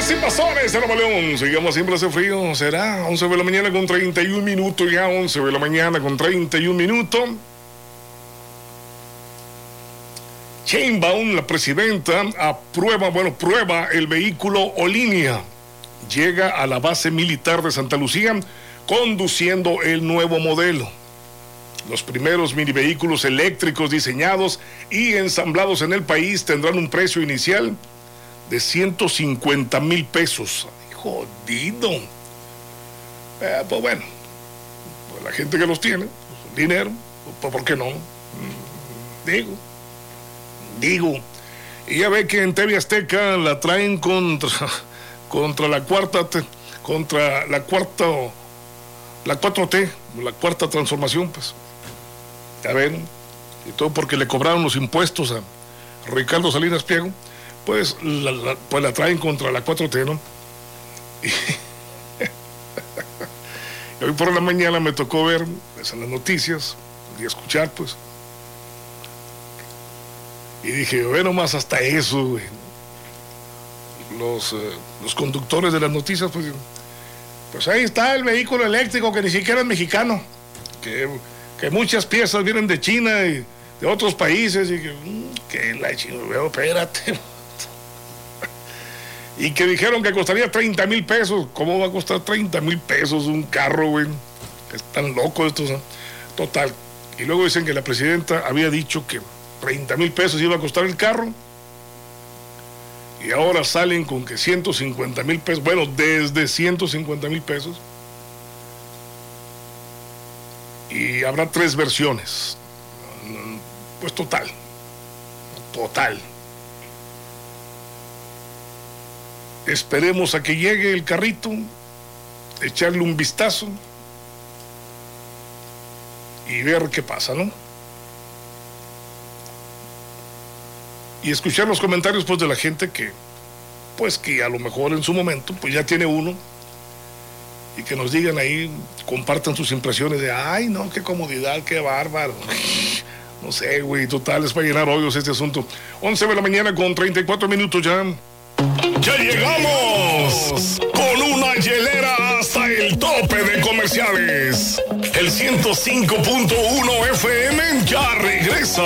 y pastores de Nuevo León. Sigamos, siempre hace frío. Será 11 de la mañana con 31 minutos. Ya 11 de la mañana con 31 minutos. Sheinbaum, la presidenta, prueba el vehículo Olinia. Llega a la base militar de Santa Lucía conduciendo el nuevo modelo. Los primeros minivehículos eléctricos diseñados y ensamblados en el país tendrán un precio inicial de 150,000 pesos. Jodido. Pues bueno, pues la gente que los tiene, pues, dinero, pues, ¿por qué no? Digo. Y ya ve que en TV Azteca la traen contra la 4T, la cuarta transformación, pues. Ya ven, y todo porque le cobraron los impuestos a Ricardo Salinas Pliego, pues la traen contra la 4T, ¿no? Y hoy por la mañana me tocó ver pues, en las noticias y escuchar, pues. Y dije, bueno, más hasta eso, güey. Los conductores de las noticias, pues ahí está el vehículo eléctrico que ni siquiera es mexicano, que muchas piezas vienen de China y de otros países, y que la China, espérate. Y que dijeron que costaría 30,000 pesos. ¿Cómo va a costar 30,000 pesos un carro, güey? Están locos estos, ¿no? Total. Y luego dicen que la presidenta había dicho que 30,000 pesos iba a costar el carro. Y ahora salen con que 150,000 pesos. Bueno, desde 150,000 pesos. Y habrá 3 versiones. Pues total. Esperemos a que llegue el carrito, echarle un vistazo y ver qué pasa, ¿no? Y escuchar los comentarios, pues, de la gente que a lo mejor en su momento, pues, ya tiene uno, y que nos digan ahí, compartan sus impresiones de, ay, no, qué comodidad, qué bárbaro. No sé, güey, total, es para llenar hoyos este asunto. 11 de la mañana con 34 minutos ya. ¡Ya llegamos! Con una hielera hasta el tope de comerciales. El 105.1 FM ya regresa.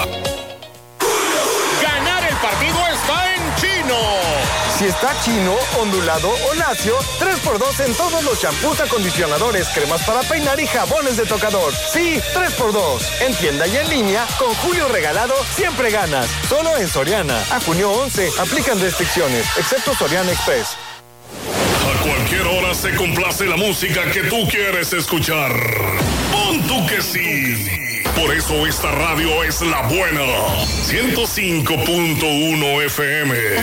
Ganar el partido está en Chino. Si está chino, ondulado o lacio, 3x2 en todos los champús, acondicionadores, cremas para peinar y jabones de tocador. Sí, 3x2. En tienda y en línea, con Julio Regalado, siempre ganas. Solo en Soriana. A junio 11, aplican restricciones, excepto Soriana Express. A cualquier hora se complace la música que tú quieres escuchar. Pon tú que sí. Por eso esta radio es la buena. 105.1 FM.